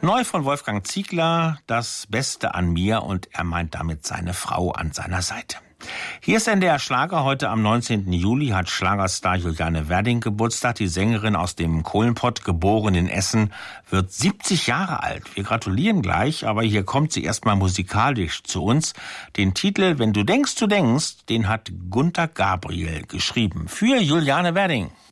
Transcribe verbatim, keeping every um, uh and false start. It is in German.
Neu von Wolfgang Ziegler, das Beste an mir, und er meint damit seine Frau an seiner Seite. Hier ist N D R Schlager. Heute am neunzehnten Juli hat Schlagerstar Juliane Werding Geburtstag. Die Sängerin aus dem Kohlenpott, geboren in Essen, wird siebzig Jahre alt. Wir gratulieren gleich, aber hier kommt sie erstmal musikalisch zu uns. Den Titel "Wenn du denkst, du denkst", den hat Gunter Gabriel geschrieben für Juliane Werding.